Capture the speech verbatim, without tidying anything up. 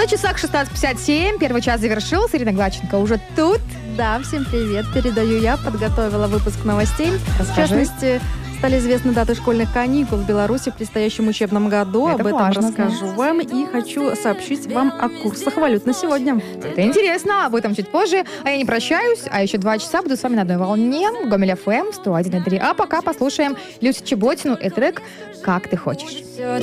На часах шестнадцать пятьдесят семь, первый час завершился, Ирина Гладченко уже тут. Да, всем привет, передаю я, подготовила выпуск новостей. Расскажи. В частности, стали известны даты школьных каникул в Беларуси в предстоящем учебном году. Это Об этом важно расскажу знать. вам и хочу сообщить вам о курсах валют на сегодня. Это интересно, об этом чуть позже. А я не прощаюсь, а еще два часа буду с вами на одной волне. Гомель эф эм сто один и три. А пока послушаем Люсю Чеботину и трек «Как ты хочешь». Все